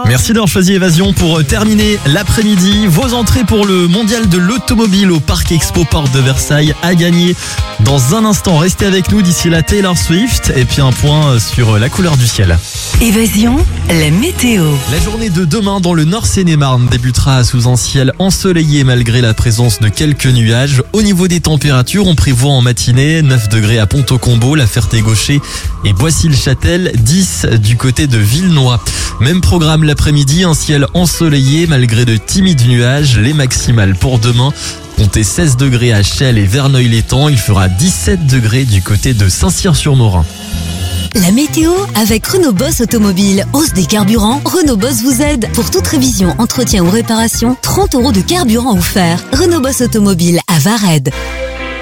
Merci d'avoir choisi Évasion pour terminer l'après-midi. Vos entrées pour le mondial de l'automobile au Parc Expo Porte de Versailles à gagner dans un instant. Restez avec nous, d'ici là Taylor Swift et puis un point sur la couleur du ciel. Évasion, la météo. La journée de demain dans le Nord Seine-et-Marne débutera sous un ciel ensoleillé malgré la présence de quelques nuages. Au niveau des températures, on prévoit en matinée 9 degrés à Pont-au-Combo, La Ferté-Gaucher et Boissy-le-Châtel, 10 du côté de Villenoy. Même programme l'après-midi, un ciel ensoleillé malgré de timides nuages. Les maximales pour demain, comptez 16 degrés à Chelles et Verneuil-l'Étang. Il fera 17 degrés du côté de Saint-Cyr-sur-Morin. La météo avec Renault Boss Automobile. Hausse des carburants, Renault Boss vous aide. Pour toute révision, entretien ou réparation, 30 € de carburant offert. Renault Boss Automobile à Vared.